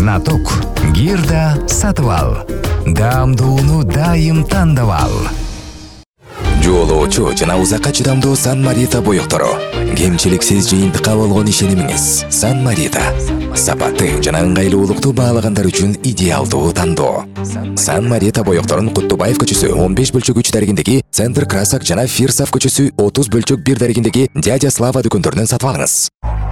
Знаток Гирда сатып ал. Даамдууну дайым тандап ал. Жоолоочу жана узакка чыдамдуу Сан Марита боёктору. Кемчиликсиз жыйынтыкка болгон ишенимиңиз Сан Марита. Сапаты жана ыңгайлуулукту баалагандар үчүн идеалдуу тандоо. Сан Марита боёкторун Куттубаев көчөсү 15 бөлчөк 3 дарегиндеги, Центр Красак жана Фирсов көчөсү 30 бөлчөк 1 дарегиндеги Дядя Слава дүкөндөрүнөн сатып алыңыз.